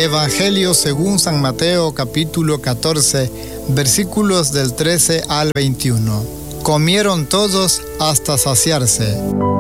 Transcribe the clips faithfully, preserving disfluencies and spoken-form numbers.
Evangelio según San Mateo, capítulo catorce, versículos del trece al veintiuno. Comieron todos hasta saciarse.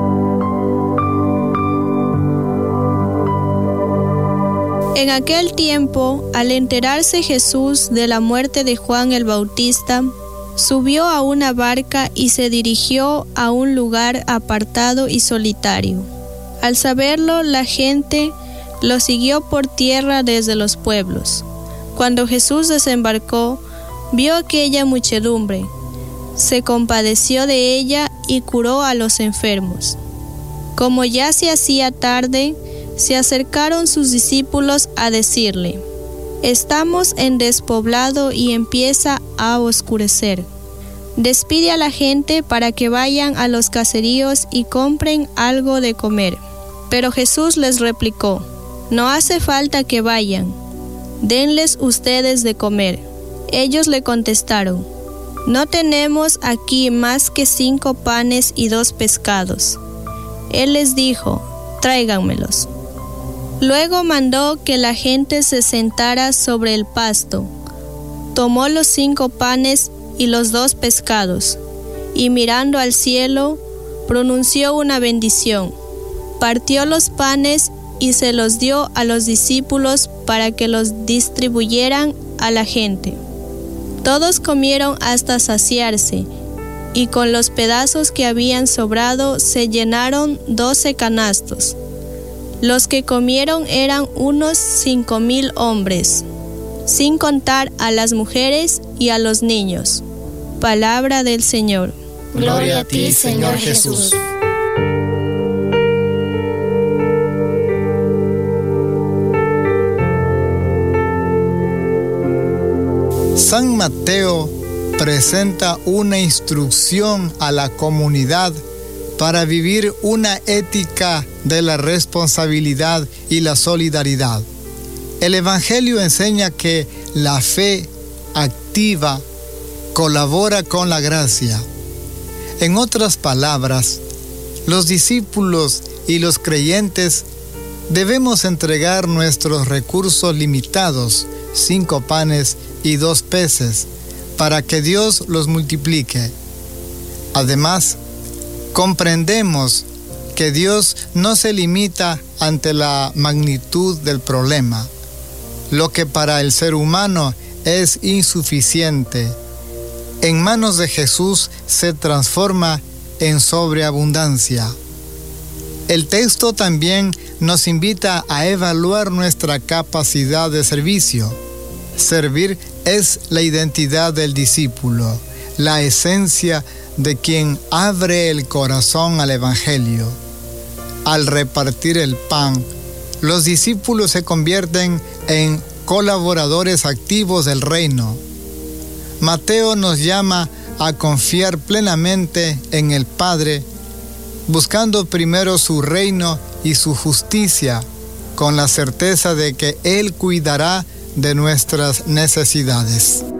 En aquel tiempo, al enterarse Jesús de la muerte de Juan el Bautista, subió a una barca y se dirigió a un lugar apartado y solitario. Al saberlo, la gente lo siguió por tierra desde los pueblos. Cuando Jesús desembarcó, vio aquella muchedumbre, se compadeció de ella y curó a los enfermos. Como ya se hacía tarde, se acercaron sus discípulos a decirle: «Estamos en despoblado y empieza a oscurecer. Despide a la gente para que vayan a los caseríos y compren algo de comer». Pero Jesús les replicó: «No hace falta que vayan, denles ustedes de comer». Ellos le contestaron: «No tenemos aquí más que cinco panes y dos pescados». Él les dijo: «Tráiganmelos». Luego mandó que la gente se sentara sobre el pasto. Tomó los cinco panes y los dos pescados, y mirando al cielo, pronunció una bendición. Partió los panes y se los dio a los discípulos para que los distribuyeran a la gente. Todos comieron hasta saciarse, y con los pedazos que habían sobrado se llenaron doce canastos. Los que comieron eran unos cinco mil hombres, sin contar a las mujeres y a los niños. Palabra del Señor. Gloria a ti, Señor Jesús. San Mateo presenta una instrucción a la comunidad para vivir una ética de la responsabilidad y la solidaridad. El Evangelio enseña que la fe activa colabora con la gracia. En otras palabras, los discípulos y los creyentes debemos entregar nuestros recursos limitados, cinco panes y dos peces, para que Dios los multiplique. Además, comprendemos que Dios no se limita ante la magnitud del problema. Lo que para el ser humano es insuficiente, en manos de Jesús se transforma en sobreabundancia. El texto también nos invita a evaluar nuestra capacidad de servicio. Servir es la identidad del discípulo, la esencia de quien abre el corazón al Evangelio. Al repartir el pan, los discípulos se convierten en colaboradores activos del reino. Mateo nos llama a confiar plenamente en el Padre, buscando primero su reino y su justicia, con la certeza de que Él cuidará de nuestras necesidades.